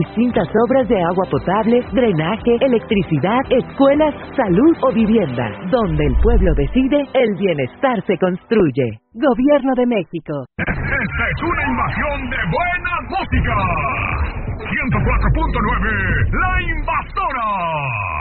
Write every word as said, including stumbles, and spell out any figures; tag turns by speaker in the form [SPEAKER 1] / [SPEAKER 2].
[SPEAKER 1] Distintas obras de agua potable, drenaje, electricidad, escuelas, salud o vivienda. Donde el pueblo decide, el bienestar se construye. Gobierno de México.
[SPEAKER 2] Esta es una invasión de buena música. ciento cuatro punto nueve, La Invasora.